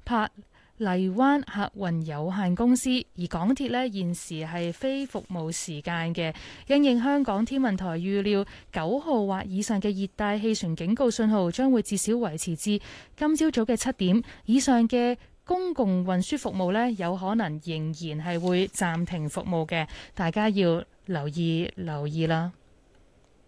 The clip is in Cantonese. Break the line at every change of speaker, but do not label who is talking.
柏荔灣客運有限公司，而港鐵呢現時係非服務時間嘅。因應香港天文台預料9號或以上嘅熱帶氣旋警告信號將會至少維持至今朝早嘅7點以上嘅公共運輸服務呢，有可能仍然係會暫停服務嘅，大家要留意啦。